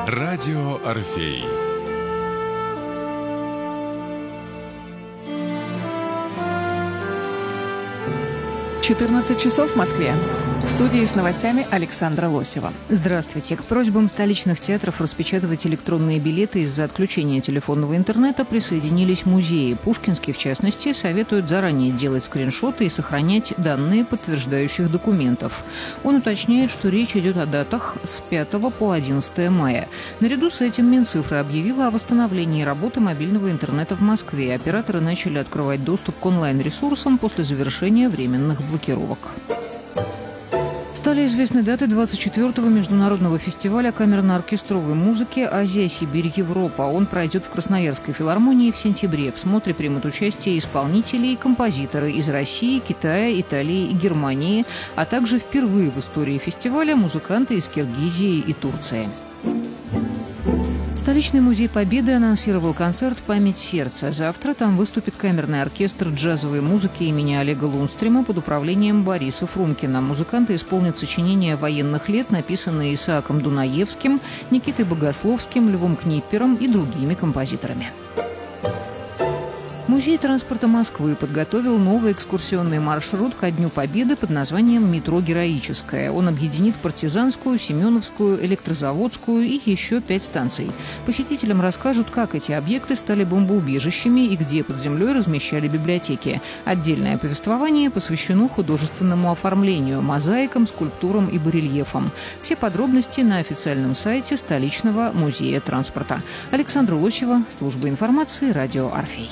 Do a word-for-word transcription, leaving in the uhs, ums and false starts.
Радио Орфей. четырнадцать часов в Москве. В студии с новостями Александра Лосева. Здравствуйте. К просьбам столичных театров распечатывать электронные билеты из-за отключения телефонного интернета присоединились музеи. Пушкинский, в частности, советует заранее делать скриншоты и сохранять данные подтверждающих документов. Он уточняет, что речь идет о датах с пятого по одиннадцатое мая. Наряду с этим Минцифра объявила о восстановлении работы мобильного интернета в Москве. Операторы начали открывать доступ к онлайн-ресурсам после завершения временных блокировок. Стали известны даты двадцать четвёртого международного фестиваля камерно-оркестровой музыки «Азия-Сибирь-Европа». Он пройдет в Красноярской филармонии в сентябре. В смотре примут участие исполнители и композиторы из России, Китая, Италии и Германии, а также впервые в истории фестиваля музыканты из Киргизии и Турции. Столичный музей Победы анонсировал концерт «Память сердца». Завтра там выступит камерный оркестр джазовой музыки имени Олега Лунстрима под управлением Бориса Фрумкина. Музыканты исполнят сочинения военных лет, написанные Исааком Дунаевским, Никитой Богословским, Львом Книппером и другими композиторами. Музей транспорта Москвы подготовил новый экскурсионный маршрут ко Дню Победы под названием «Метро Героическое». Он объединит Партизанскую, Семеновскую, Электрозаводскую и еще пять станций. Посетителям расскажут, как эти объекты стали бомбоубежищами и где под землей размещали библиотеки. Отдельное повествование посвящено художественному оформлению, мозаикам, скульптурам и барельефам. Все подробности на официальном сайте столичного музея транспорта. Александра Лосева, служба информации, радио Орфей.